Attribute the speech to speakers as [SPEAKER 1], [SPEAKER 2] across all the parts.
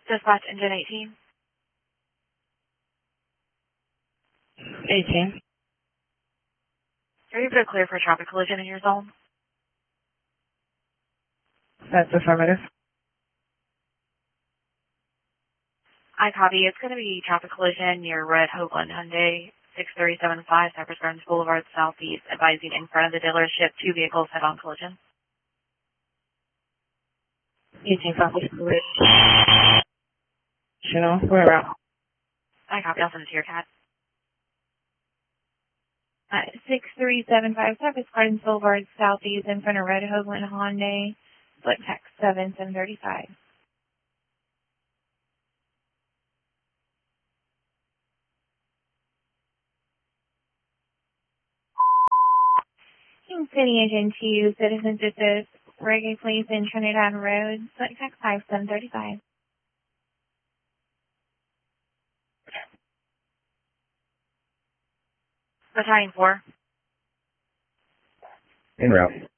[SPEAKER 1] Dispatch engine 18.
[SPEAKER 2] 18.
[SPEAKER 1] Are you able to clear for a traffic collision in your zone?
[SPEAKER 2] That's affirmative.
[SPEAKER 1] I copy. It's going to be traffic collision near Red Hoagland Hyundai, 6375 Cypress Gardens Boulevard Southeast, advising in front of the dealership, 2 vehicles head-on collision.
[SPEAKER 2] 18 copy. We're out.
[SPEAKER 1] I copy. I'll send it to your cat.
[SPEAKER 2] 6375 Cypress Gardens Boulevard Southeast in front of Red Hoagland Hyundai, split text 7735. King City Agent 2, Citizens Assist, Reggae Place in Trinidad Road, split text 5735.
[SPEAKER 1] Battalion 4.
[SPEAKER 3] En route.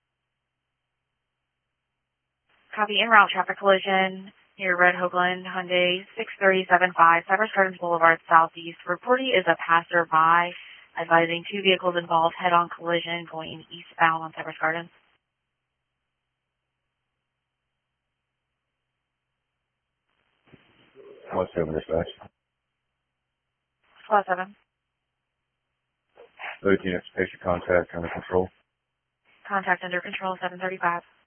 [SPEAKER 1] Copy. En route traffic collision near Red Hoagland Hyundai, 6375 Cypress Gardens Boulevard Southeast. Reporting is a passerby, advising 2 vehicles involved, head-on collision going eastbound on Cypress Gardens.
[SPEAKER 3] What's over dispatch?
[SPEAKER 1] Plus 7.
[SPEAKER 3] 13 patient contact under control.
[SPEAKER 1] Contact under control 735.